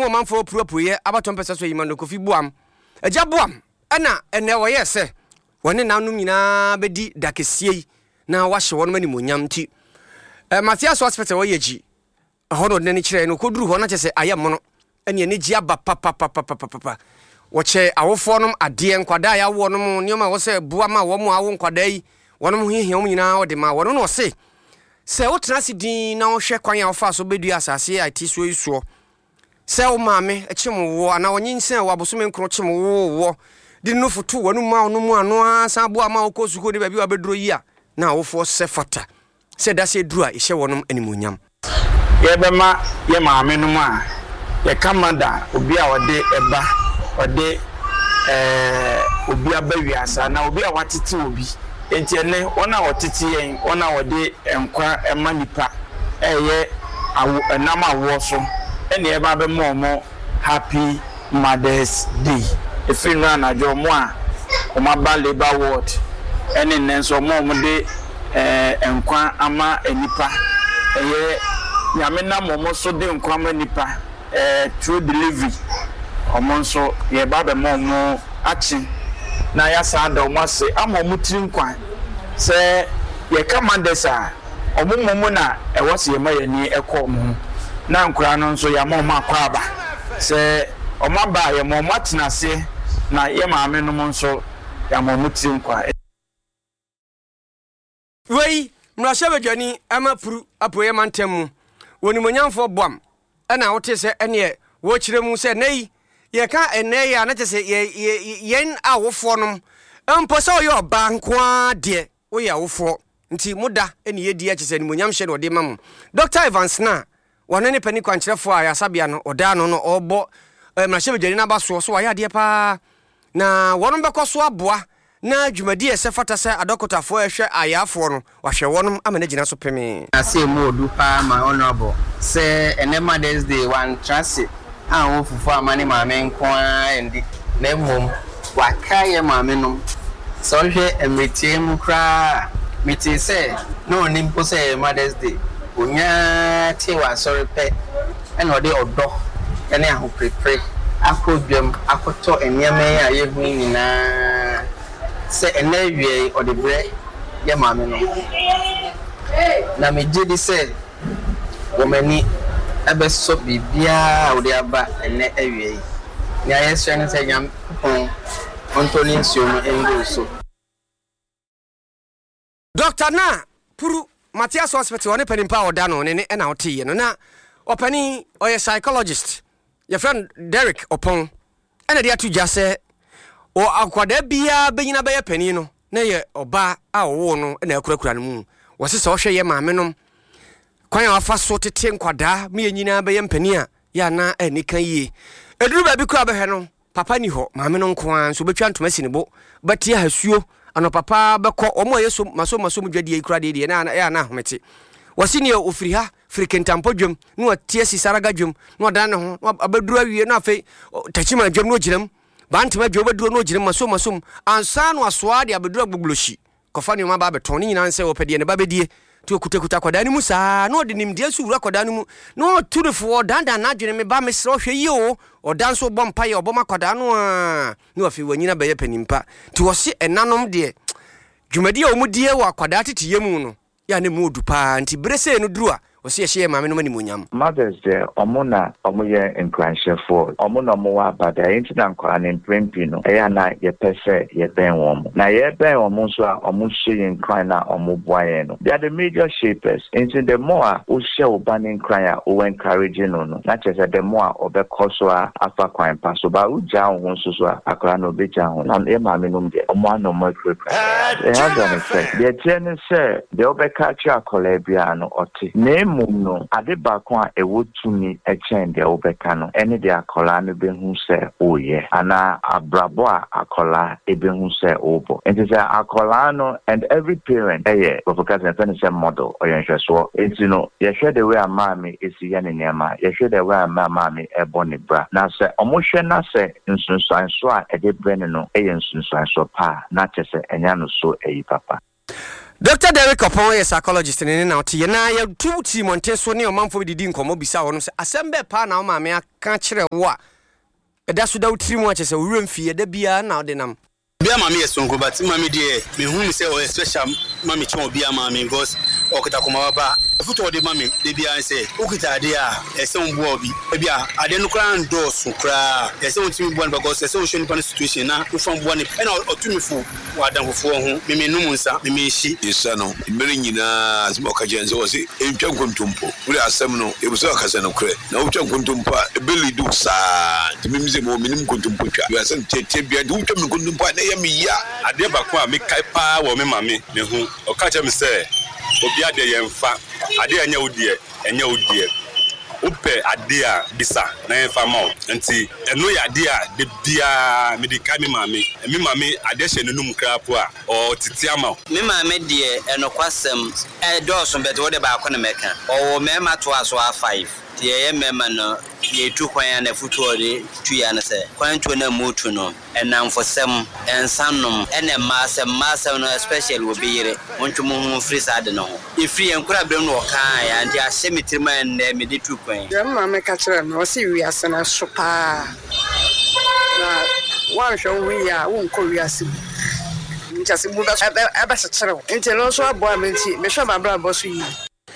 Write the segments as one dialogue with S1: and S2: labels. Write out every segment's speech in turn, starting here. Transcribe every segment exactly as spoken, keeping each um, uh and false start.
S1: no man for propuye abaton pesa so yima no Kofi Boam agya Boam ana ene wo ye se woni nanum nyina bedi dakesie na wahye won mani monyam ti eh Matias hospital wo yeji ahono ne ne kire no koduru ho na chese ayem no ene ne gi aba papa papa papa wo che awofo nom ade nkwada ya wo nom nioma wo se Boam a wo mo awo nkwada yi wonom hihia om nyina wo de ma wono no se se wo tena sidin na wo hwe kwan a wo fa so bedu asase ati so isuo se wo maame echi mo wo ana wonyinsen wo abosome nkro chi mo wo wo di no foto wonu ma onu mu ano asan Boam a wo kosuko de ba bi wa bedro yi a na wo fo se fata se da se duru a ihye wonom animonyam
S2: ye be ma ye maame no mu a ye kamada obi a wode eba wode eh obi abawi asa na obi a watete obi enti ene wona wotete yen wona wode enkwa ema nipa eye awo enam awo so ene e ba be mo mo happy Mother's Day efi nra na jo mo a o ma ba labor ward ene nenso mo mo de eh enkwa ama enipa eye nyame na mo mo so de enkwa ama nipa eh through delivery omo so ye ba be mo mo achi na ya sa da o ma se ama mo tiri nkwa se ye kamandesa omumumu na e wose ye ma ye ni ekọ mu na nkura no nso ya ma ma kwa aba se o ma ba ye mo matena se na ye maame no nso ya mo mutiri nkwa
S1: wei mrasha bedwani ama puru apoye mantem woni monyamfo Boam ana wote se ene wo kire mu se nei ye ka ene ya na tese ye yen awofo nom empo se oyo bankwa de wo ya awofo nti muda ene ye di akise ni monyam hye no de mam Doctor Evans na wona ne pani kwankyerefo a yasabia no oda no no obo mrasha bedwani na baso so wa ya de pa na wonom bekoso aboa na dwumadi esefata se adokotafo ehwe ayafo no wahwe wonom amene gina so peme
S3: ase mu odu pa my honorable se ene Mother's Day one trust a wo fufu amane maame nkoa endi na mom wakaye maame no so hwe emetie mu kra meti se no nimpo se Mother's Day onya ti wa sorry pe ene ode odo ene aho prepare akodwam akoto enyame a yehu nyina se enewie odibre ye maame no na meje di se womani abeso bibia odi aba ene awie ni ayesua ne se nyam pon ontoni nsuo no engo so
S1: Doctor na puru Matias hospital one penimpa oda no ne na otiye no na opani oye psychologist your friend Derek Opon ene dia tu jase o akwada bia benyina be ye pani no na ye oba a wo no na akurakura no mu wose se ohwe ye maame no kwan ya wafa so tete nkwada me nyina be ye mpani a ya na anika yie eduru ba bi kura be he no papa ni ho maame no nkoan so betwa ntoma sinibo batie hasuo ano papa be ko omo yeso maso maso mu dwade ikura de de na ya na homete wose ne ofiri ha frikentampo dwom no atie sisaraga dwom no odan ne ho abaduru awie na afei tachima dwom no giram bantima dwo baduro no giram maso maso ansa no asoa de abaduru agbogloshi kofa ne ma ba beton ni nyina nse opede ne ba bedie ti okutakuta kwada ni musa no de nimde suwura kwada ni mu no turifo danda na dwene me ba mesro hwe yi o odan so bompa ye oboma kwada no a no afi wanyina be ye panimpa ti wo se enanom de dwumadi a omudie wa kwada tetiye mu no ya ne mu odupa nti brese no duru a wo se ye maame no mani munyam
S4: Mothers Day omuna omoye enkranshefo omuna omowa bada intina nkwa ne mpempi no eya na ye pese ye ben wom na ye ben wom so a omuhye nkran na omoboaye no they are the major shapers into the more o share obanin nkran a o encourage no no na chese the more obekoso a afa kwan pa so ba uja ho so so akra no beja ho na e maame no de omo ano mo prepare e ha gonna say the ten say the obeka cha kolebia no oti mum no ade ba ko a ewotumi echen de obeka no ene de akola no behu se oye ana abrabo a akola ebehu se obo enti se akola no and every parent eh because na pen se model oyenhweso enti no ye hwe the way amami esi ye ne nema ye hwe the way amami ebo ne bra na se omohwe na se nsunsuanso a ede brene no eye nsunsuanso pa na chese enya no so eyi papa
S1: Doctor Derek Opon is a psychologist in now. Tina, you two team on Tesso near Mumford didn't come up beside one. Assemble pan now, mammy, I can't share what. That's without three watches a room fee, the beer now, then I'm.
S5: Bia mami esongo but mami de me hu say o special mami chon bia mami because okita kuma ba futo de mami de bia say okita de a ese mbo obi bia ade no kra ndo so kra ese ontimi bo because ese ohwe nipa situation na ufam bo ne e na otumi fu wadanfofo ho me me num nsa me me hyi
S6: isa no mmere nyina asmo ka jenze wo se entwa nkontompo uri asem no e buso ka se no kra na utwa nkontompo e beli du sa timi mi se mo minim nkontompo twa ya se tete bia du utwa nkontompo me ya
S7: ade ba ko a me kai pa wo me mame me hu o ka che me se obi ade ye mfa ade anya odie anya odie upe ade a bisa na mfa ma nti eno ya ade a de bia me de kai me mame me mame ade hye nenum krapo a o titi ama
S3: me mame de eno kwasem e do so bete wo de ba ko na meka o me ma to aso a five ye mema no ye tu kwan na futu ore tu ya na se kwan tu na mutu no enam fosem ensanom ene masem masem no especially wo biyire wontu mo hu free side no e free enkura brem no kan ya ndi ahye mitirima na me de tu kwan
S8: ya mama ka kire no se wi asana sopa na wan hwo wi ya won ko wi asim nchase bu ba aba sekere nti lo so abo amenti me hwa babra bo so yi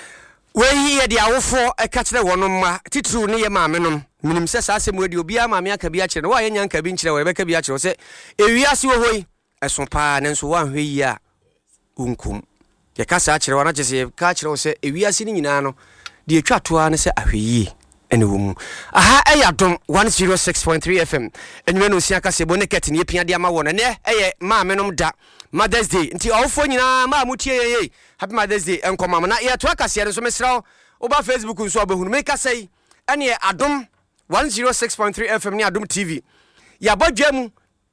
S1: we ye dia wofo e ka kire wono ma titru ne ye maame nom minim se sa asem we obi amaame aka bi a kire wa ye nyanka bi nkire we be ka bi a kire se ewiase wo hoi eso pa ne nso wa hwe yi a unkum ye ka sa kire wana kese ka kire se ewiase ni nyina no de etwa toa ne se ahwe yi ene wo mu aha eyadom one oh six point three F M enwe no sia ka se boneket ne pia de ama wo ne eye maame nom da Mother's Day nti awfo nyina ma mutie ye happy Mother's Day enkoma na ye to akase re so mesraw oba Facebook nso abahunu me ka sei ene adom one oh six point three F M ni adom T V ya bodwam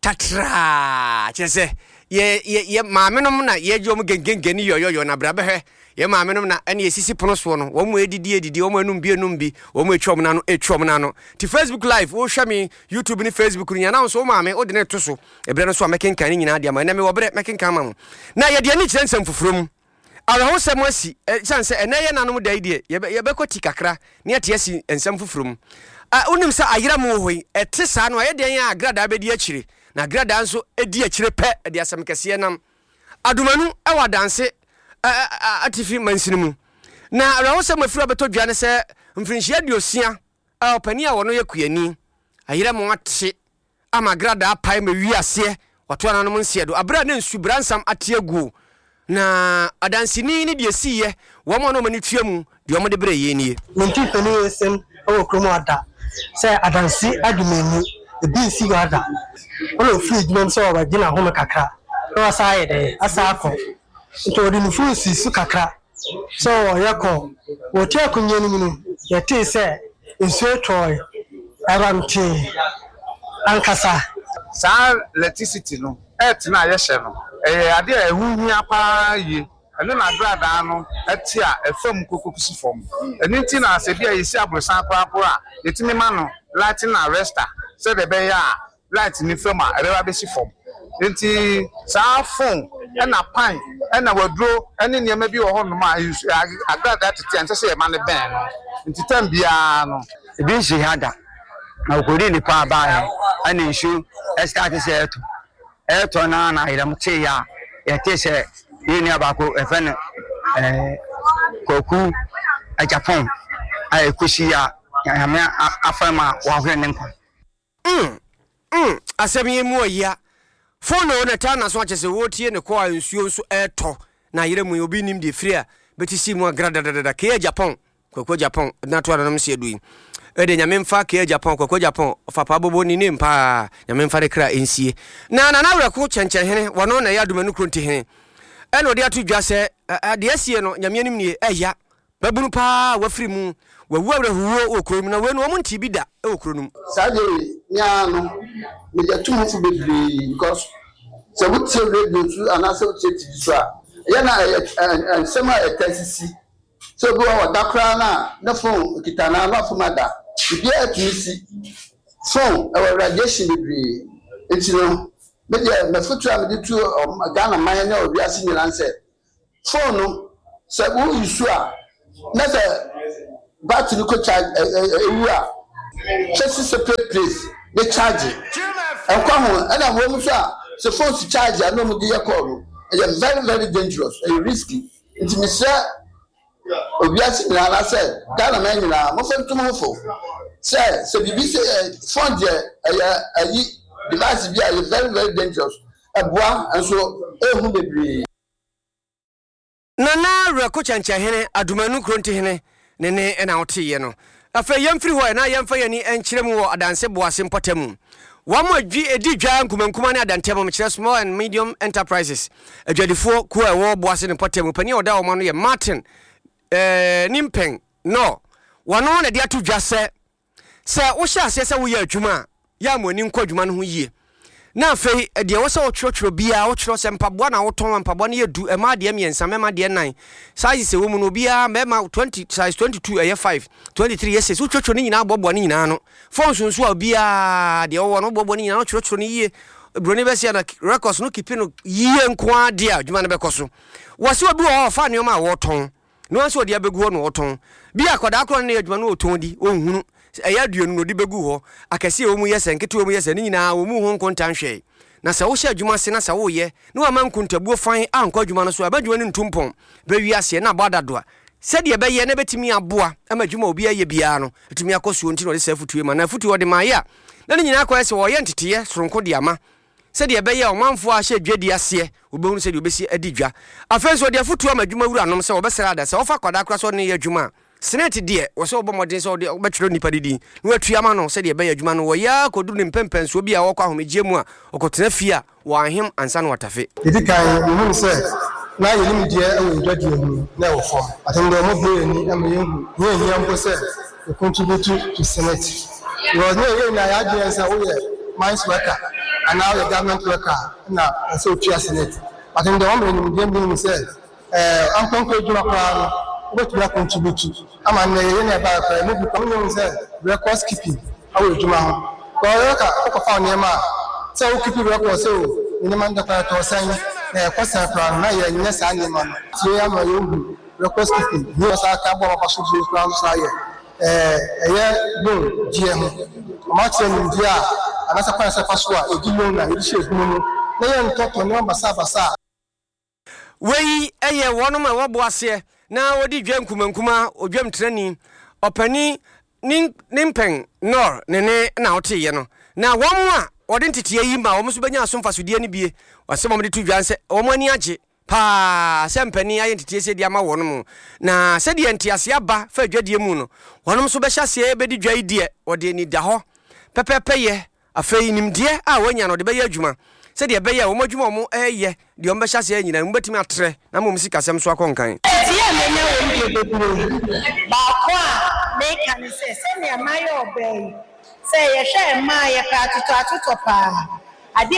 S1: tatra chese ye ye maame nom na ye jom gengengeni yoyoyo na brabehwe ye maame nom na ene sisi pono so no wo mu edidi edidi wo mu enum bi enum bi wo mu etwom na no etwom na no ti Facebook live wo hwa mi YouTube ni Facebook ni na so maame o de ne to so ebre no so amekenkan ni nyina de ama na me wo bre mekenkan ma mo na ye de ni kire nsem fufurum ara ho sem asi chance ene ye nanom da ide ye be koti kakra ne ate asi ensem fufurum a unim sa ayira mo hoi ete sa no ye de yan agrada be di akire na agrada nso edi akire pe de asem kese nam adumanu e wa danse atifi mansini mu na ara ho sem afiri abeto dwane se mfrinhia diosia a opani a wono ye kuani ayira mo ate ama agrada apai ma wiase wato ananom nse do abra na nsu bransam ate agu na adansini ni de siye wo mo no mani tuamu de o mo de bre ye nie
S9: nti pani esem o kromo ada se adansi adumani ebi si ada ono free dum so wa gina ho kakra no asaye de asako nto di nufusi su kakra so yako wo tie akunye ni mu ye te se enso toy aranti ankasa
S10: sa electricity no et na ye hye no eh ade a ehu hia pa yi ene na brada no eti a efam kokokusi fom ene ti na se bia yesi abrosan kwapo a yetimi ma no latin arrester se de be ya light ni fam a ebe ba be si fom enti sa phone ena pan ena wadro ene niam bi wo ho no ma agrada tete ante se e ma ne ben no enti tam bia no
S3: ebi shi hada na okori ni pa ba ani nshu estart se eto eto na na ira mte ya yete se yini abako efen eh koku a Japan ai kushi ya ya me afama wa hwe ne nkwa
S1: mm mm asemi mu ya fono na ta na so achese wo tie ne kwa nsuo nso eto na yire mu obi nim de free a betisi mu agrada dada ke Japan koku Japan na to na mse edu ede nyame mfa ke Japan koku Japan fapa bobo ni ne mpa nyame mfa de kra ensie na na na wreko chenchen hene wono na ya dumanu kronti hene eno de atu dwa se de asie no nyame anim ne eya babunu pa wafiri mu wawu awrahuwo okrom na wenu omo nti bi da e okronum
S11: saje nya no me je tumu fu bebre because se wuti radio tu anase wuti ti so a ya na nsema etasisi so go wa dakra na na phone kitana na fumada bi atisi phone e radiation bebre enti no me je me futu am di tu Ghana man nya obi asi nyina nse phone se wo isu a na se battery ko charge ewu a chesi separate place the charge and come and I'm home so phone to charge I know me dey call it's very very dangerous and risky it me say obiasi na na say Ghana man na mo fe ntum fo say say bibi say phone there ayi device bi are very very dangerous eboa and so ehun bebre
S1: Nana Rako Chanchahene, Adumanu Kruntihene, Nene and Autiano. After Yamfree, and I am for any and Chiremu or Danse Boasim Potemu. One more G a D Jan Kumankumana than Temo small and medium enterprises. A Jedi four Kua war Boasin and Potemu, Penny Dow Money Martin Nimpeng. No, one on a dear to just say, Sir Osha says we are Juma, Yamu Nimkojuman who ye. Na fe de wo se wo chrochro bia wo chro se mpabwa na wo ton mpabwa na yedu e ma de me ensa me ma de nine size se wo mu no bia me ma twenty size twenty-two e five twenty-three yes wo chrochro ni nyina bobbo ni nyina no phone sunsu a bia de wo no bobbo ni nyina no chrochro ni ye broni be sia na records no keep no ye nko ade a djuma na be koso wo se obi wo fa ne ma wo ton no anso de abegu ho no wo ton bia koda akro na djuma no oton di ohunu eya duonu no di begu ho akase o mu yese nkete o mu yese ni nyina o mu ho nkontan hwe na sa wo hye adwuma se na sa wo ye no ama nkontabuo fan anko adwuma no so abadwuma ni ntumpon be wi ase na bodadoa se de be ye na betimi aboa ama adwuma obi aye bia no betimi akosuo nti no de safutue ma na futu wo de ma ya na ni nyina akwa se wo ye ntete soronko de ama se de be ye o manfo a hye dwadi ase obehunu se de obesi adidwa afenso de futu ama adwuma wura nom se wo besera da se wo fa kwada akra so ne ye adwuma Senate dear was over modern so the bachelor nipadi. No triamano said the bay adjuman or ya could do him pempens will be a walk home jemua or cotinafia why him and son watafe.
S9: It can say now you limit dear and judge you never form. I think the more and young young say to contribute to Senate. You was no in ideas oh mines worker and now the government worker now and so to Senate. I think the woman in said I'm concluding my what we are contributing. I'm an area about maybe coming say record keeping. How will you know? Because I found Yama. So keep record so in the man that I was saying, a question from my yes, animal. So I am a young record keeping. He was a couple of us who found Sire. A year no G M. Martin India, and as a person of Pasua, a Gilona, it shows no. They are talking about Basa.
S1: We a one of my wabwas na wodi dwam kumankuma odwam trani opani nimpeng nor nene na otiye no na wonwa wodi ntete yi ma wo so banya asomfa sodie ne bie wase mo de tu dwan se wo mani age pa se mpani aye ntete se dia ma wono mu na se de ntiase aba fa dwadie mu no wonom so be hya se be di dwai die wodi ni da ho pepepeye afei nimdie a wanya no de be ya adwuma se de be ya wo madwuma mo eye de ombe hya se nyina mbetimi atre na mo musika sem so akonkan
S12: Bakwa make can say send your my obey say ye share my ya ka tutu atutu pa